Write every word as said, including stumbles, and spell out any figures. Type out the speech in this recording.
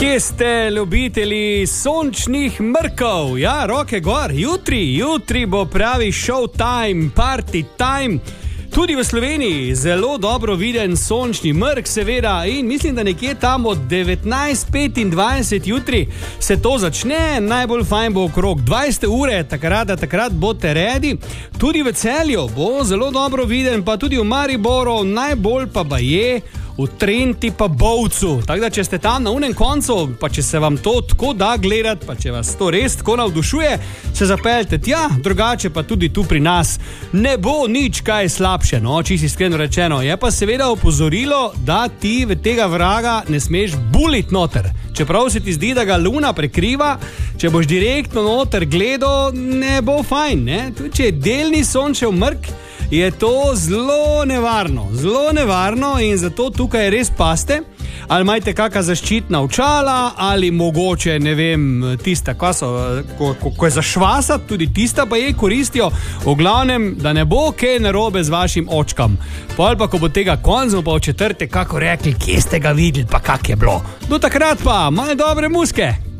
Kje ste ljubitelji sončnih mrkov? Ja, roke gor, jutri, jutri bo pravi show time, party time. Tudi v Sloveniji zelo dobro viden sončni mrk, seveda, in mislim, da nekje tam od devetnajst petindvajset jutri se to začne, najbolj fajn bo okrog dvajset ure, takrat, da takrat boste redi. Tudi v Celju bo zelo dobro viden, pa tudi v Mariboru, najbolj pa baje v Trenti pa Bovcu. Tako da, če ste tam na unem koncu, pa če se vam to tako da gledati, pa če vas to res tako navdušuje, se zapeljte tja, drugače pa tudi tu pri nas ne bo nič kaj slabše, no, čisto iskreno rečeno. Je pa seveda opozorilo, da ti v tega vraga ne smeš bulit noter. Čeprav se ti zdi, da ga luna prekriva, če boš direktno noter gledal, ne bo fajn, ne? Tudi če je delni sončev mrk, je to zelo nevarno, zelo nevarno in zato tukaj res paste. Ali imate kakšna zaščitna očala, ali mogoče, ne vem, tista, ko, so, ko, ko, ko je za švasat, tudi tista pa je koristijo. V glavnem, da ne bo kaj narobe z vašim očkam. Pol pa, ko bo tega koncu, pa v četrtek, kako rekli, kje ste ga videli, pa kak je bilo. Do takrat pa, malo dobre muske.